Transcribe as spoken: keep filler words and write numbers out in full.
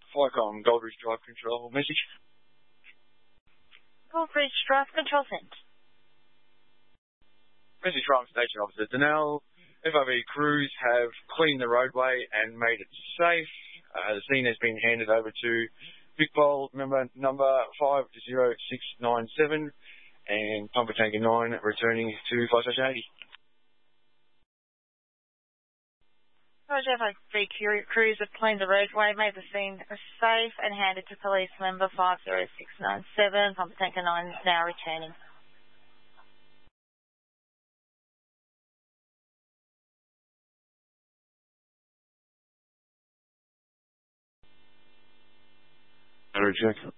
Flycom Goldridge Drive Control message. Goldridge Drive Control sent. Message from Station Officer Denell. F R B crews have cleaned the roadway and made it safe. Uh, the scene has been handed over to Big Bowl member number five zero six nine seven and Pumper Tanker nine returning to Fire Station eighty. Roger, F R B crews have cleaned the roadway, made the scene safe and handed to police member five zero six nine seven. Pumper Tanker nine now returning. Check.